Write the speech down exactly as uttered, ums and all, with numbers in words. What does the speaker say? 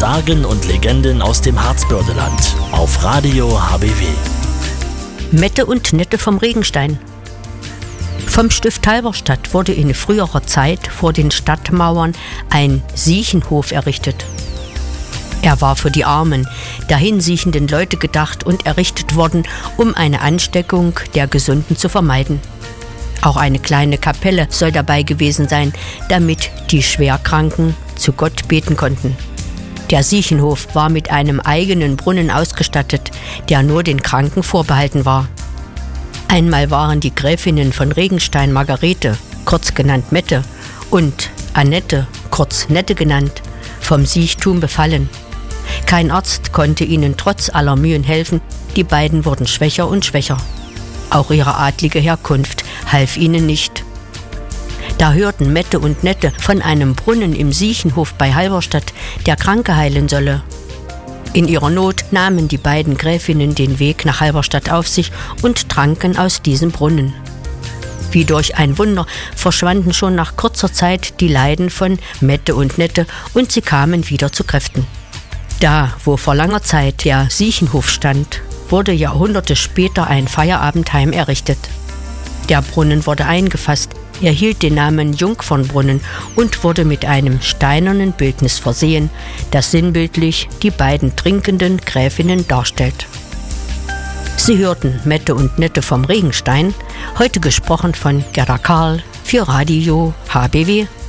Sagen und Legenden aus dem Harzbördeland auf Radio H B W. Mette und Nette vom Regenstein. Vom Stift Halberstadt wurde in früherer Zeit vor den Stadtmauern ein Siechenhof errichtet. Er war für die armen, dahinsiechenden Leute gedacht und errichtet worden, um eine Ansteckung der Gesunden zu vermeiden. Auch eine kleine Kapelle soll dabei gewesen sein, damit die Schwerkranken zu Gott beten konnten. Der Siechenhof war mit einem eigenen Brunnen ausgestattet, der nur den Kranken vorbehalten war. Einmal waren die Gräfinnen von Regenstein Margarete, kurz genannt Mette, und Annette, kurz Nette genannt, vom Siechtum befallen. Kein Arzt konnte ihnen trotz aller Mühen helfen, die beiden wurden schwächer und schwächer. Auch ihre adlige Herkunft half ihnen nicht. Da hörten Mette und Nette von einem Brunnen im Siechenhof bei Halberstadt, der Kranke heilen solle. In ihrer Not nahmen die beiden Gräfinnen den Weg nach Halberstadt auf sich und tranken aus diesem Brunnen. Wie durch ein Wunder verschwanden schon nach kurzer Zeit die Leiden von Mette und Nette und sie kamen wieder zu Kräften. Da, wo vor langer Zeit der Siechenhof stand, wurde Jahrhunderte später ein Feierabendheim errichtet. Der Brunnen wurde eingefasst, erhielt den Namen Jungfernbrunnen und wurde mit einem steinernen Bildnis versehen, das sinnbildlich die beiden trinkenden Gräfinnen darstellt. Sie hörten Mette und Nette vom Regenstein, heute gesprochen von Gerda Karl für Radio H B W.